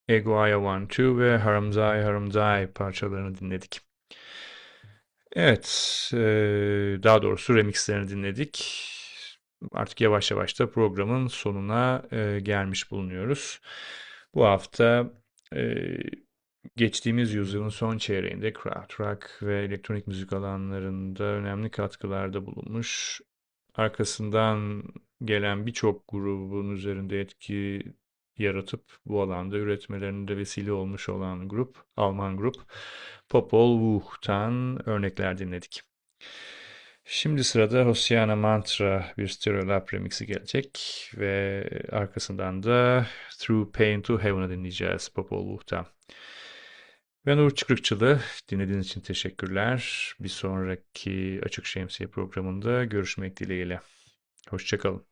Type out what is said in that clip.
Ego I Want To ve Haramzai Haramzai parçalarını dinledik. Evet, daha doğrusu remixlerini dinledik. Artık yavaş yavaş da programın sonuna gelmiş bulunuyoruz. Bu hafta eee, geçtiğimiz yüzyılın son çeyreğinde krautrock ve elektronik müzik alanlarında önemli katkılarda bulunmuş. Arkasından gelen birçok grubun üzerinde etki yaratıp bu alanda üretmelerinde vesile olmuş olan grup, Alman grup Popol Vuh'tan örnekler dinledik. Şimdi sırada Hosiana Mantra bir Stereolab remixi gelecek ve arkasından da Through Pain to Heaven'ı dinleyeceğiz Popol Vuh'tan. Ben Uğur Çıkrıkçılı. Dinlediğiniz için teşekkürler. Bir sonraki Açık Şemsiye programında görüşmek dileğiyle. Hoşçakalın.